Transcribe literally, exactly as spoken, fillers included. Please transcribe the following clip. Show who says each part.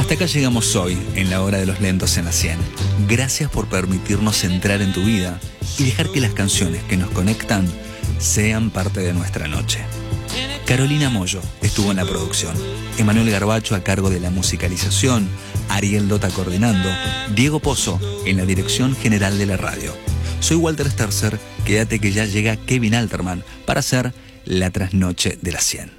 Speaker 1: Hasta acá llegamos hoy, en la hora de los lentos en la cien. Gracias por permitirnos entrar en tu vida y dejar que las canciones que nos conectan sean parte de nuestra noche. Carolina Mollo estuvo en la producción, Emanuel Garbacho a cargo de la musicalización, Ariel Dota coordinando, Diego Pozo en la dirección general de la radio. Soy Walter Sterzer, quédate que ya llega Kevin Alterman para hacer la trasnoche de la cien.